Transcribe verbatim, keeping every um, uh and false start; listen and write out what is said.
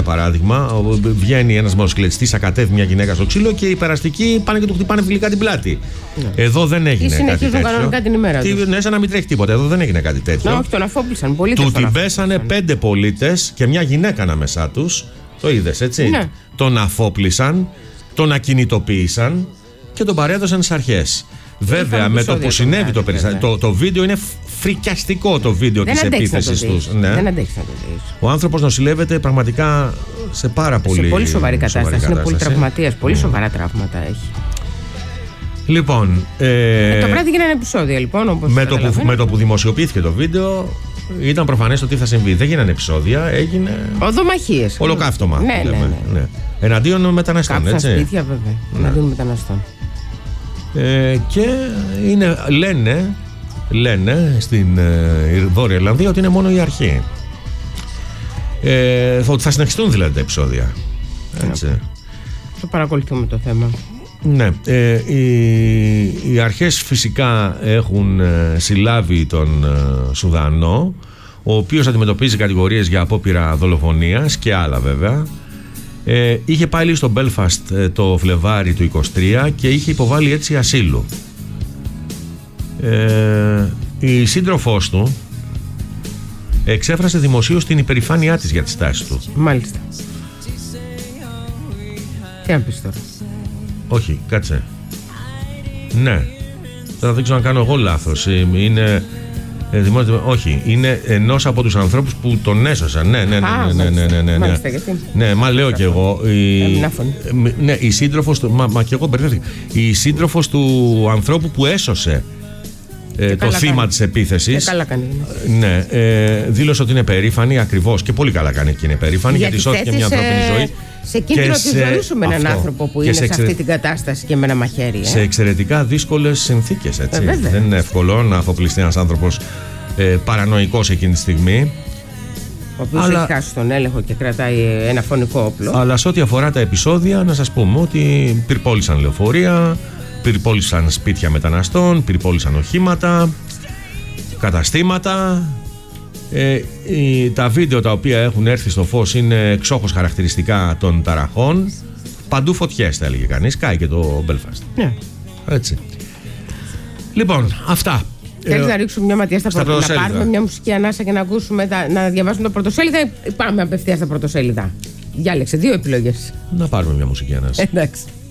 για παράδειγμα, βγαίνει ένας μοτοσυκλετιστής, ακατεύει μια γυναίκα στο ξύλο και οι περαστικοί πάνε και του χτυπάνε φιλικά την πλάτη. Ναι. Εδώ δεν έγινε κάτι τέτοιο. Συνεχίζουν κανονικά την ημέρα τους. Ναι, σαν να μην τρέχει τίποτα. Εδώ δεν έγινε κάτι τέτοιο. Να, όχι, τον αφόπλησαν. Πολίτες του την πέσανε πέντε πολίτες και μια γυναίκα ανάμεσά τους. Το είδες, έτσι. Ναι. Τον αφόπλησαν, τον ακινητοποίησαν και τον παρέδωσαν στις αρχές. Βέβαια, με το που συνέβη το περιστατικό, το, το βίντεο είναι φρικιαστικό, το βίντεο της επίθεσης τους. Ναι. Δεν αντέχεις να το δεις. Ο άνθρωπος νοσηλεύεται πραγματικά σε πάρα πολύ, σε πολύ σοβαρή κατάσταση. Σοβαρή είναι κατάσταση. πολύ τραυματίας, πολύ mm. σοβαρά τραύματα έχει. Λοιπόν. Ε, ε, το βράδυ γίνανε επεισόδια, λοιπόν. Όπως με, το που, με το που δημοσιοποιήθηκε το βίντεο, ήταν προφανές το τι θα συμβεί. Δεν γίνανε επεισόδια, έγινε. Οδομαχίες. Ολοκαύτωμα. Ναι, ναι, ναι, ναι. ναι. Εναντίον μεταναστών. Κάψαν έτσι. σπίτια, βέβαια. Ναι. Εναντίον μεταναστών. Ε, και είναι, λένε, λένε στην ε, Βόρεια Ιρλανδία ότι είναι μόνο η αρχή. Ε, ότι θα συνεχιστούν δηλαδή τα επεισόδια. Έτσι. Το παρακολουθούμε το θέμα. Ναι, ε, οι, οι αρχές φυσικά έχουν ε, συλλάβει τον ε, Σουδανό, ο οποίος αντιμετωπίζει κατηγορίες για απόπειρα δολοφονίας και άλλα βέβαια. Ε, είχε πάει στο Μπέλφαστ ε, το Φλεβάρι του είκοσι τρία και είχε υποβάλει έτσι ασύλου. Ε, η σύντροφός του εξέφρασε δημοσίως την υπερηφάνειά της για τις τάσεις του. Μάλιστα. Τι να πεις τώρα? Όχι, κάτσε. Ναι. Τώρα δεν ξέρω αν κάνω εγώ λάθος. Είναι... Ε, δημόσιο, όχι, είναι ενός από τους ανθρώπους που τον έσωσαν. Ναι, ναι, ναι. ναι, ναι, ναι, ναι, ναι. Μάλιστα, γιατί? Ναι, μα λέω κι εγώ. Η, ναι, η σύντροφος του. Μα, μα κι εγώ μπερδεύτηκα. Η σύντροφος του ανθρώπου που έσωσε ε, το θύμα κάνει. Της επίθεσης. Και καλά κάνει. Ναι, ε, δήλωσε ότι είναι περήφανη ακριβώς. Και πολύ καλά κάνει και είναι περήφανη γιατί, γιατί σώθηκε μια ανθρώπινη ζωή. Σε κίνδυνο τη ζωή σου με έναν άνθρωπο που είναι σε, εξε... σε αυτή την κατάσταση και με ένα μαχαίρι. Ε? Σε εξαιρετικά δύσκολες συνθήκες. Έτσι. Ε, δεν είναι εύκολο να αφοπλιστεί ένας άνθρωπος ε, παρανοϊκός εκείνη τη στιγμή. Ο οποίος αλλά... έχει χάσει τον έλεγχο και κρατάει ένα φωνικό όπλο. Αλλά σε ό,τι αφορά τα επεισόδια, να σας πούμε ότι πυρπόλησαν λεωφορεία, πυρπόλησαν σπίτια μεταναστών, πυρπόλησαν οχήματα, καταστήματα. Ε, η, τα βίντεο τα οποία έχουν έρθει στο φως είναι εξόχως χαρακτηριστικά των ταραχών. Παντού φωτιές θα έλεγε κανείς. Κάει και το Belfast. Ναι. Έτσι. Λοιπόν, αυτά. Θέλεις ε, να ρίξουμε μια ματιά στα, στα πρωτοσέλιδα? Να πάρουμε μια μουσική ανάσα και να ακούσουμε τα, να διαβάσουμε τα πρωτοσέλιδα ή πάμε απευθείας στα πρωτοσέλιδα? Διάλεξε δύο επιλογές. Να πάρουμε μια μουσική ανάσα. Εντάξει.